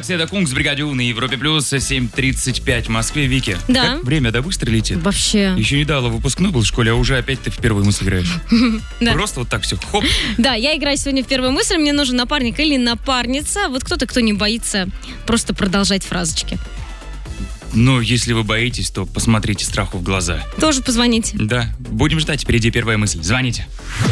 такси, это Кунг с бригадой У на Европе Плюс, 7:35 в Москве. Вики, Да. как время, да, быстро летит? Вообще. Еще недавно выпускной был в школе, а уже опять ты в первую мысль играешь. Да. Просто вот так все, хоп. Да, я играю сегодня в первую мысль. Мне нужен напарник или напарница. Вот кто-то, кто не боится просто продолжать фразочки. Но если вы боитесь, то посмотрите страху в глаза. Тоже позвоните. Да, будем ждать, впереди первая мысль. Звоните.